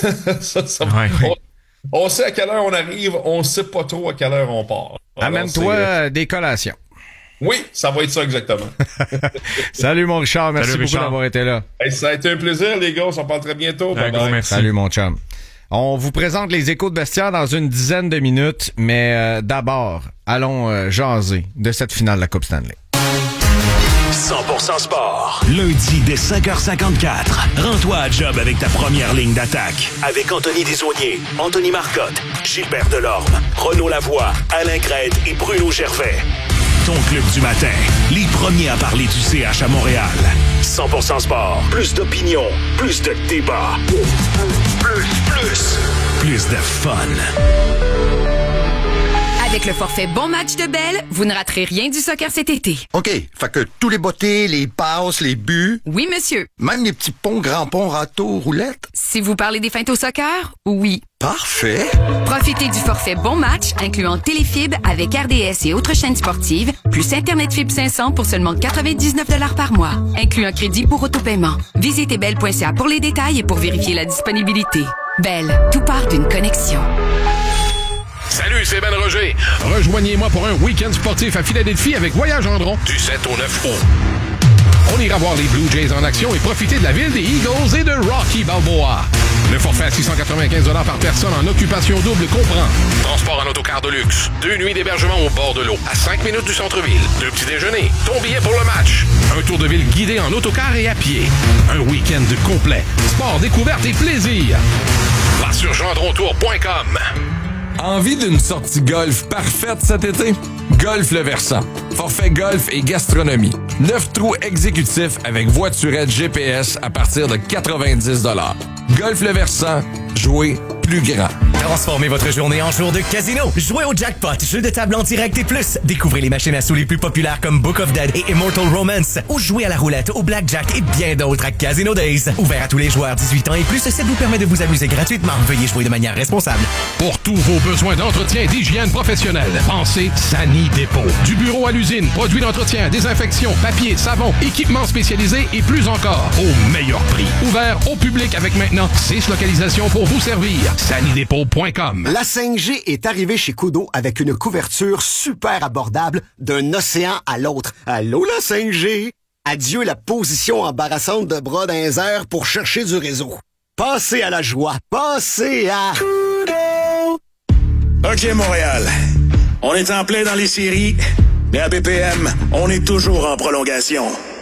S18: On sait à quelle heure on arrive, on sait pas trop à quelle heure on part.
S15: Amène-toi des collations.
S18: Oui, ça va être ça exactement.
S15: Salut mon Richard, merci beaucoup d'avoir été là.
S18: Hey, ça a été un plaisir les gars, on s'en parle très bientôt.
S15: Merci. Salut mon chum. On vous présente les échos de Bestiaire dans une dizaine de minutes, mais d'abord, allons jaser de cette finale de la Coupe Stanley.
S14: 100% sport. Lundi dès 5h54. Rends-toi à job avec ta première ligne d'attaque. Avec Anthony Desaulniers, Anthony Marcotte, Gilbert Delorme, Renaud Lavoie, Alain Crête et Bruno Gervais. Ton club du matin. Les premiers à parler du CH à Montréal. 100% sport. Plus d'opinion. Plus de débat. Plus de fun.
S8: Avec le forfait Bon Match de Bell, vous ne raterez rien du soccer cet été.
S11: OK, fait que tous les bottés, les passes, les buts...
S8: Oui, monsieur.
S11: Même les petits ponts, grands ponts, râteaux, roulettes?
S8: Si vous parlez des feintes au soccer, oui.
S11: Parfait.
S8: Profitez du forfait Bon Match, incluant Téléfib avec RDS et autres chaînes sportives, plus Internet Fibre 500 pour seulement 99$ par mois, inclut un crédit pour autopaiement. Visitez bell.ca pour les détails et pour vérifier la disponibilité. Bell, tout part d'une connexion.
S10: Salut, c'est Ben Roger. Rejoignez-moi pour un week-end sportif à Philadelphie avec Voyage Gendron du 7 au 9 août. On ira voir les Blue Jays en action et profiter de la ville des Eagles et de Rocky Balboa. Le forfait à 695$ par personne en occupation double comprend transport en autocar de luxe, 2 nuits d'hébergement au bord de l'eau, à 5 minutes du centre-ville, 2 petits déjeuners, ton billet pour le match, un tour de ville guidé en autocar et à pied, un week-end complet, sport, découverte et plaisir. Va sur gendrontour.com.
S7: Envie d'une sortie golf parfaite cet été? Golf Le Versant. Forfait golf et gastronomie. 9 trous exécutifs avec voiturette GPS à partir de 90$. Golf Le Versant. Jouer plus grand.
S2: Transformez votre journée en jour de casino. Jouez au jackpot, jeu de table en direct et plus. Découvrez les machines à sous les plus populaires comme Book of Dead et Immortal Romance. Ou jouez à la roulette, au blackjack et bien d'autres à Casino Days. Ouvert à tous les joueurs 18 ans et plus, ça vous permet de vous amuser gratuitement. Veuillez jouer de manière responsable.
S10: Pour tous vos besoins d'entretien et d'hygiène professionnelle, pensez Sani Dépôt. Du bureau à l'usine, produits d'entretien, désinfection, papier, savon, équipements spécialisés et plus encore, au meilleur prix. Ouvert au public avec maintenant 6 localisations pour vous servir. Sanidépôt.com.
S19: La 5G est arrivée chez Kudo avec une couverture super abordable d'un océan à l'autre. Allô la 5G? Adieu la position embarrassante de bras dans les airs pour chercher du réseau. Passez à la joie. Passez à... Kudo!
S14: OK, Montréal. On est en plein dans les séries, mais à BPM, on est toujours en prolongation.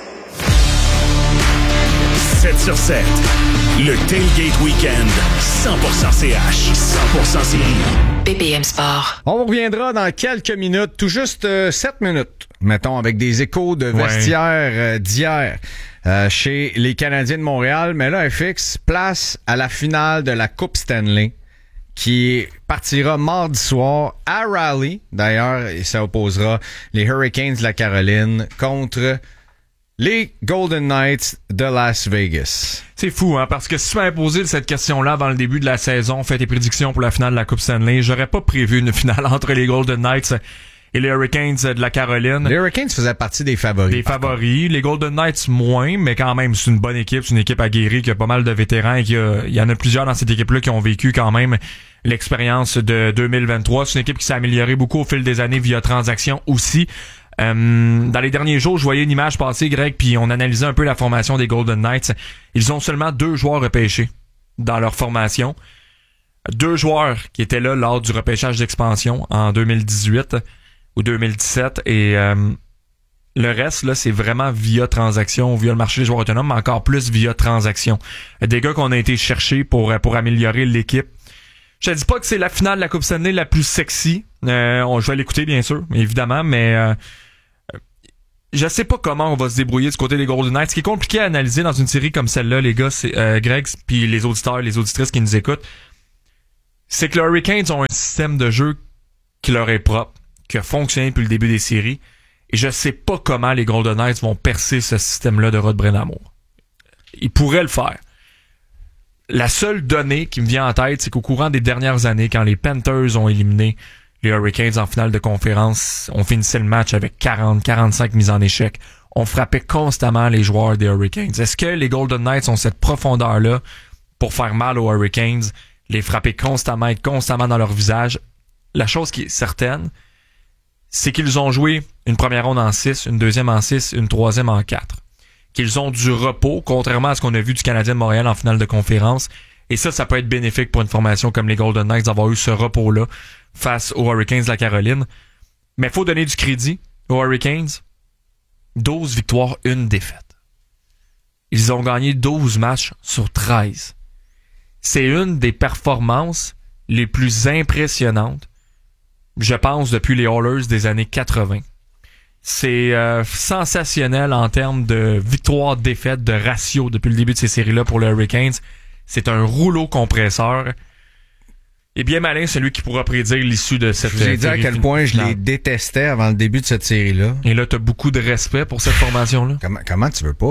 S14: 7 sur 7. Le Tailgate Weekend. 100% CH. 100% série.
S5: BPM Sport.
S15: On reviendra dans quelques minutes, tout juste 7 minutes, mettons, avec des échos de vestiaire d'hier chez les Canadiens de Montréal. Mais là, FX, place à la finale de la Coupe Stanley qui partira mardi soir à Raleigh. D'ailleurs, ça opposera les Hurricanes de la Caroline contre les Golden Knights de Las Vegas.
S16: C'est fou, hein, parce que si tu m'avais posé cette question-là avant le début de la saison, fait tes prédictions pour la finale de la Coupe Stanley, j'aurais pas prévu une finale entre les Golden Knights et les Hurricanes de la Caroline.
S15: Les Hurricanes faisaient partie des favoris.
S16: Des favoris. Les Golden Knights moins, mais quand même, c'est une bonne équipe. C'est une équipe aguerrie qui a pas mal de vétérans et il y en a plusieurs dans cette équipe-là qui ont vécu quand même l'expérience de 2023. C'est une équipe qui s'est améliorée beaucoup au fil des années via transaction aussi. Dans les derniers jours, je voyais une image passer, Greg, puis on analysait un peu la formation des Golden Knights. Ils ont seulement 2 joueurs repêchés dans leur formation. 2 joueurs qui étaient là lors du repêchage d'expansion en 2018 ou 2017 et le reste, là, c'est vraiment via transaction, via le marché des joueurs autonomes, mais encore plus via transaction. Des gars qu'on a été chercher pour améliorer l'équipe. Je te dis pas que c'est la finale de la Coupe Stanley la plus sexy. Je vais l'écouter, bien sûr, évidemment, mais je sais pas comment on va se débrouiller du côté des Golden Knights. Ce qui est compliqué à analyser dans une série comme celle-là, les gars, c'est Greg, puis les auditeurs, les auditrices qui nous écoutent, c'est que les Hurricanes ont un système de jeu qui leur est propre, qui a fonctionné depuis le début des séries, et je sais pas comment les Golden Knights vont percer ce système-là de Rod Brind'Amour. Ils pourraient le faire. La seule donnée qui me vient en tête, c'est qu'au courant des dernières années, quand les Panthers ont éliminé les Hurricanes en finale de conférence, on finissait le match avec 40-45 mises en échec. On frappait constamment les joueurs des Hurricanes. Est-ce que les Golden Knights ont cette profondeur-là pour faire mal aux Hurricanes, les frapper constamment, être constamment dans leur visage? La chose qui est certaine, c'est qu'ils ont joué une première ronde en 6, une deuxième en 6, une troisième en 4. Qu'ils ont du repos, contrairement à ce qu'on a vu du Canadien de Montréal en finale de conférence. Et ça peut être bénéfique pour une formation comme les Golden Knights d'avoir eu ce repos-là face aux Hurricanes de la Caroline. Mais il faut donner du crédit aux Hurricanes. 12 victoires, 1 défaite. Ils ont gagné 12 matchs sur 13. C'est une des performances les plus impressionnantes, je pense, depuis les Oilers des années 80. C'est sensationnel en termes de victoire-défaite, de ratio depuis le début de ces séries-là pour les Hurricanes. C'est un rouleau compresseur. Et bien malin, celui qui pourra prédire l'issue de cette série.
S15: Je vous ai dit à quel point je les détestais avant le début de cette série-là.
S16: Et là, t'as beaucoup de respect pour cette formation-là.
S15: Comment tu veux pas?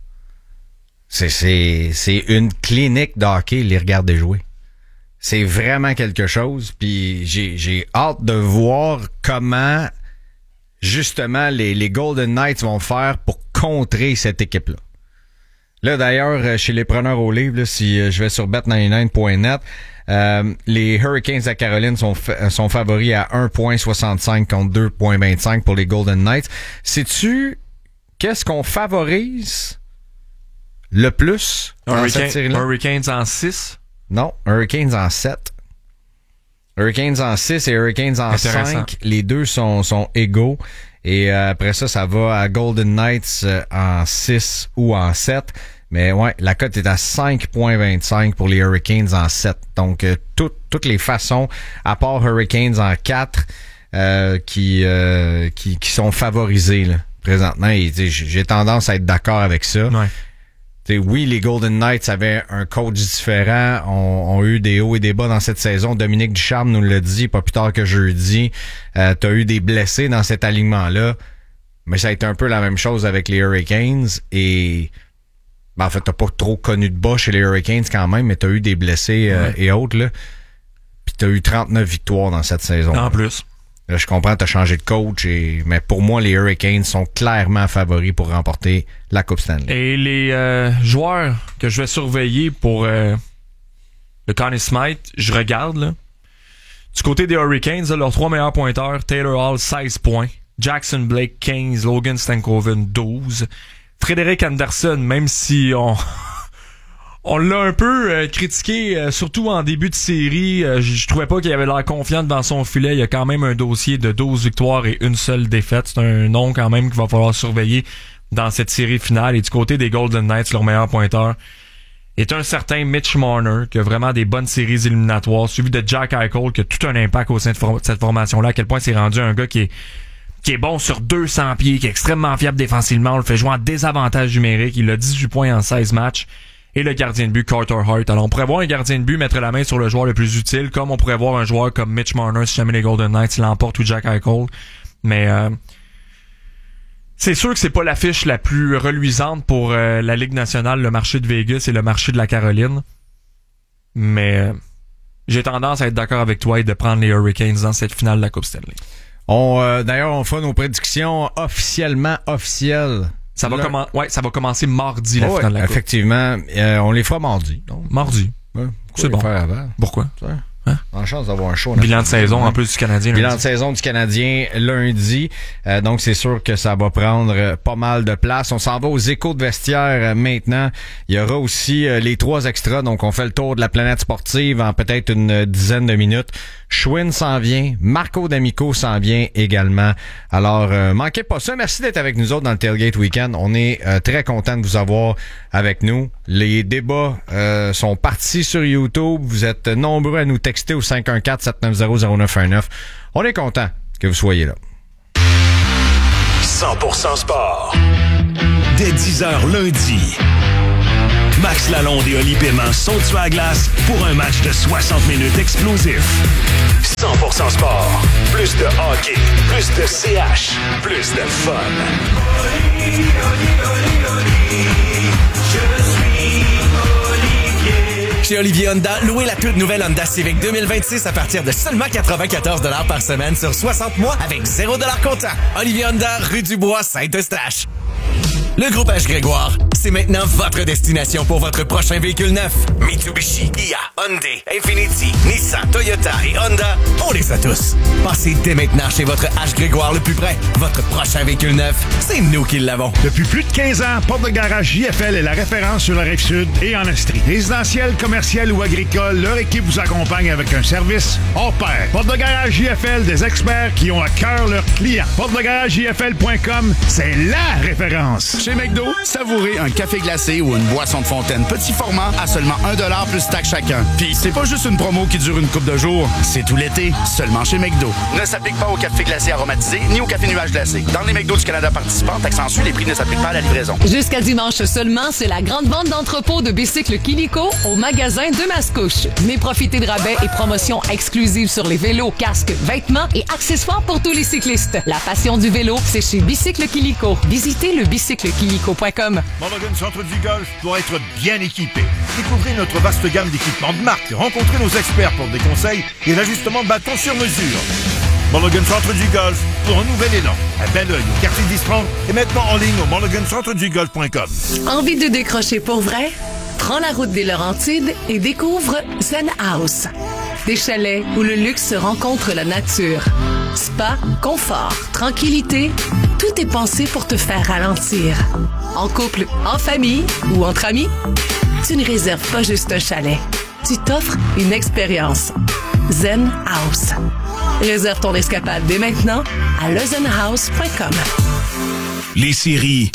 S15: C'est une clinique de hockey, les regarder jouer. C'est vraiment quelque chose. Puis j'ai hâte de voir comment justement les Golden Knights vont faire pour contrer cette équipe-là. Là, d'ailleurs, chez les preneurs au livre, là, si je vais sur bet99.net, les Hurricanes de la Caroline sont favoris à 1.65 contre 2.25 pour les Golden Knights. Sais-tu qu'est-ce qu'on favorise le plus dans cette série-là?
S16: Hurricanes en 6?
S15: Non, Hurricanes en 7. Hurricanes en 6 et Hurricanes en 5. Les deux sont égaux. Et après ça va à Golden Knights en 6 ou en 7. Mais ouais, la cote est à 5.25 pour les Hurricanes en 7. Donc, toutes les façons, à part Hurricanes en 4, qui sont favorisées là, présentement. Et j'ai tendance à être d'accord avec ça.
S16: Ouais.
S15: Oui, les Golden Knights avaient un coach différent, ont eu des hauts et des bas dans cette saison. Dominique Ducharme nous l'a dit pas plus tard que jeudi. T'as eu des blessés dans cet alignement-là, mais ça a été un peu la même chose avec les Hurricanes. Et en fait, t'as pas trop connu de bas chez les Hurricanes quand même, mais t'as eu des blessés et autres. Là. Puis t'as eu 39 victoires dans cette saison.
S16: En plus.
S15: Là, je comprends, t'as changé de coach, mais pour moi, les Hurricanes sont clairement favoris pour remporter la Coupe Stanley.
S16: Et les joueurs que je vais surveiller pour le Conn Smythe, je regarde, là. Du côté des Hurricanes, là, leurs 3 meilleurs pointeurs, Taylor Hall, 16 points. Jackson Blake, 15. Logan Stankoven, 12. Frédéric Anderson, même si On l'a un peu critiqué, surtout en début de série. Je trouvais pas qu'il avait l'air confiant devant son filet. Il y a quand même un dossier de 12 victoires et une seule défaite. C'est un nom quand même qu'il va falloir surveiller dans cette série finale. Et du côté des Golden Knights, leur meilleur pointeur est un certain Mitch Marner, qui a vraiment des bonnes séries éliminatoires, suivi de Jack Eichel, qui a tout un impact au sein de cette formation-là, à quel point c'est rendu un gars qui est bon sur 200 pieds, qui est extrêmement fiable défensivement. On le fait jouer en désavantage numérique. Il a 18 points en 16 matchs. Et le gardien de but, Carter Hart. Alors, on pourrait voir un gardien de but mettre la main sur le joueur le plus utile, comme on pourrait voir un joueur comme Mitch Marner si jamais les Golden Knights l'emportent ou Jack Eichel. Mais c'est sûr que c'est pas l'affiche la plus reluisante pour la Ligue nationale, le marché de Vegas et le marché de la Caroline. Mais j'ai tendance à être d'accord avec toi et de prendre les Hurricanes dans cette finale de la Coupe Stanley.
S15: D'ailleurs, on fera nos prédictions officielles.
S16: Ça va commencer mardi, la finale de la Coupe.
S15: Effectivement. On les fera mardi. Donc.
S16: Mardi.
S15: Ouais.
S16: C'est bon.
S15: Faire avant?
S16: Pourquoi?
S15: Hein? En chance d'avoir un show.
S16: Bilan de saison en plus du Canadien.
S15: Bilan de saison du Canadien lundi. Donc c'est sûr que ça va prendre pas mal de place. On s'en va aux échos de vestiaire maintenant. Il y aura aussi les 3 extras. Donc on fait le tour de la planète sportive en peut-être une dizaine de minutes. Schwinn s'en vient. Marco D'Amico s'en vient également. Alors manquez pas ça. Merci d'être avec nous autres dans le Tailgate Weekend. On est très content de vous avoir avec nous. Les débats sont partis sur YouTube. Vous êtes nombreux à nous texter au 514-790-0919. On est content que vous soyez là.
S14: 100% sport. Dès 10h lundi. Max Lalonde et Oli Paiement sont sur la glace pour un match de 60 minutes explosif. 100% sport. Plus de hockey, plus de CH, plus de fun.
S20: Oli, Oli, Oli, Oli, je suis Olivier.
S2: Chez Olivier Honda, louez la toute nouvelle Honda Civic 2026 à partir de seulement 94 $ par semaine sur 60 mois avec 0 $ comptant. Olivier Honda, rue du Bois, Saint-Eustache. Le groupe H. Grégoire, c'est maintenant votre destination pour votre prochain véhicule neuf. Mitsubishi, Kia, Hyundai, Infiniti, Nissan, Toyota et Honda, on les a tous. Passez dès maintenant chez votre H. Grégoire le plus près. Votre prochain véhicule neuf, c'est nous qui l'avons.
S21: Depuis plus de 15 ans, Porte de Garage JFL est la référence sur la Rive-Sud et en Estrie. Résidentiel, commercial ou agricole, leur équipe vous accompagne avec un service hors pair. Porte de Garage JFL, des experts qui ont à cœur leurs clients. PorteDeGarageJFL.com, c'est la référence.
S22: Chez McDo, savourez un café glacé ou une boisson de fontaine petit format à seulement 1$ plus taxe chacun. Puis c'est pas juste une promo qui dure une couple de jours, c'est tout l'été, seulement chez McDo. Ne s'applique pas au café glacé aromatisé ni au café nuage glacé. Dans les McDo du Canada participants, taxe en su, les prix ne s'appliquent pas à la livraison.
S12: Jusqu'à dimanche seulement, c'est la grande vente d'entrepôt de bicycles Kilico au magasin de Mascouche. Venez profiter de rabais et promotions exclusives sur les vélos, casques, vêtements et accessoires pour tous les cyclistes. La passion du vélo, c'est chez Bicycle Kilico. Visitez le bicyclekilico.com.
S1: Mulligan Centre du Golf doit être bien équipé. Découvrez notre vaste gamme d'équipements de marque. Rencontrez nos experts pour des conseils et l'ajustement de bâton sur mesure. Mulligan Centre du Golf pour un nouvel élan. À Belleuil, au quartier d'Isprong et maintenant en ligne au mulligancentredugolf.com.
S12: Envie de décrocher pour vrai? Prends la route des Laurentides et découvre Zen House. Des chalets où le luxe rencontre la nature. Spa, confort, tranquillité, tout est pensé pour te faire ralentir. En couple, en famille ou entre amis, tu ne réserves pas juste un chalet. Tu t'offres une expérience. Zen House. Réserve ton escapade dès maintenant à lezenhouse.com.
S14: Les séries,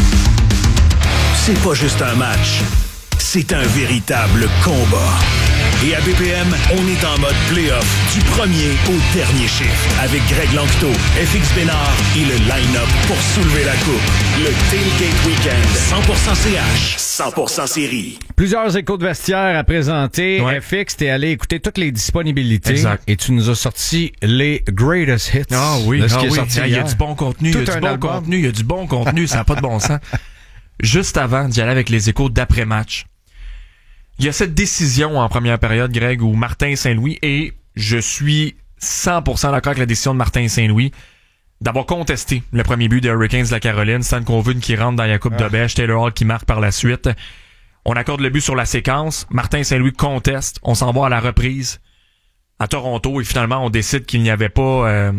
S14: c'est pas juste un match, c'est un véritable combat. Et à BPM, on est en mode play-off du premier au dernier chiffre avec Greg Lanctot, FX Bénard et le line-up pour soulever la coupe. Le Tailgate Weekend, 100% CH, 100% série.
S15: Plusieurs échos de vestiaire à présenter. Ouais. FX, t'es allé écouter toutes les disponibilités.
S16: Exact.
S15: Et tu nous as sorti les greatest hits.
S16: Ah oui,
S15: de ce qui est sorti
S16: il y a du bon contenu, il y a du bon contenu, ça n'a pas de bon sens. Juste avant d'y aller avec les échos d'après-match, il y a cette décision en première période, Greg, où Martin Saint-Louis, et je suis 100% d'accord avec la décision de Martin Saint-Louis, d'avoir contesté le premier but des Hurricanes de la Caroline, Stan Kovin qui rentre dans la coupe de bêche, Taylor Hall qui marque par la suite. On accorde le but sur la séquence, Martin Saint-Louis conteste, on s'en va à la reprise à Toronto et finalement on décide qu'il n'y avait pas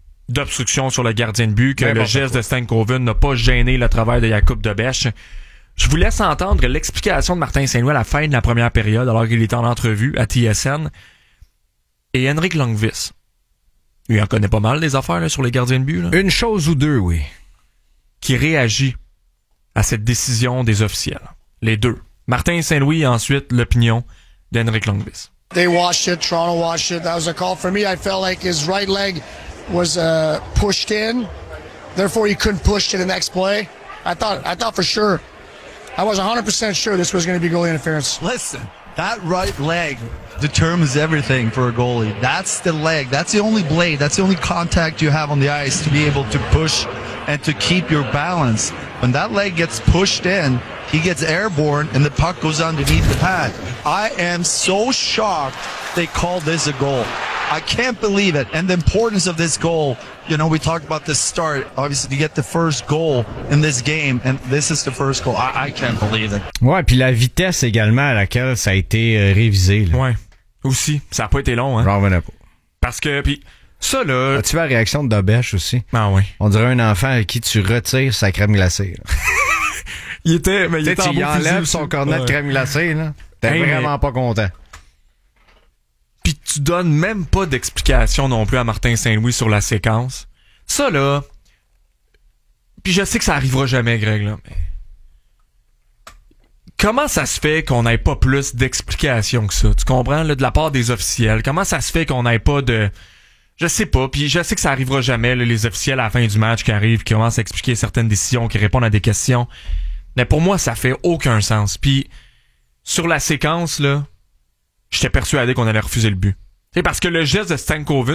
S16: d'obstruction sur le gardien de but, que le geste de Stan Kovin n'a pas gêné le travail de Jakub Dobeš. Je vous laisse entendre l'explication de Martin Saint-Louis à la fin de la première période, alors qu'il était en entrevue à TSN. Et Henrik Lundqvist, lui en connaît pas mal des affaires là, sur les gardiens de but. Là.
S15: Une chose ou deux, oui.
S16: Qui réagit à cette décision des officiels. Les deux. Martin Saint-Louis et ensuite l'opinion d'Henrik Lundqvist.
S4: They watched it. Toronto watched it. That was a call for me. I felt like his right leg was pushed in. Therefore, he couldn't push to the next play. I thought for sure. I was 100% sure this was going to be goalie interference.
S6: Listen, that right leg determines everything for a goalie. That's the leg. That's the only blade. That's the only contact you have on the ice to be able to push and to keep your balance. When that leg gets pushed in, he gets airborne and the puck goes underneath the pad. I am so shocked they called this a goal. I can't believe it. And the importance of this goal, you know, we talked about the start, obviously, to get the first goal in this game, and this is the first goal. I can't believe it.
S15: Ouais, puis la vitesse également à laquelle ça a été révisé. Là.
S16: Ouais, aussi. Ça a pas été long, hein.
S15: J'en revenais pas.
S16: Parce que, puis ça, là...
S15: As-tu vu la réaction de Dobèche aussi?
S16: Ah oui.
S15: On dirait un enfant à qui tu retires sa crème glacée.
S16: il était en beau
S15: il enlève son cornet de crème glacée, là. T'es vraiment pas content.
S16: Puis tu donnes même pas d'explication non plus à Martin Saint-Louis sur la séquence. Ça, là... Puis je sais que ça arrivera jamais, Greg, là, mais... Comment ça se fait qu'on n'ait pas plus d'explications que ça? Tu comprends, là, de la part des officiels? Comment ça se fait qu'on n'ait pas de... Je sais pas, puis je sais que ça arrivera jamais, là, les officiels à la fin du match qui arrivent, qui commencent à expliquer certaines décisions, qui répondent à des questions. Mais pour moi, ça fait aucun sens. Puis sur la séquence, là, j'étais persuadé qu'on allait refuser le but. C'est parce que le geste de Stankovic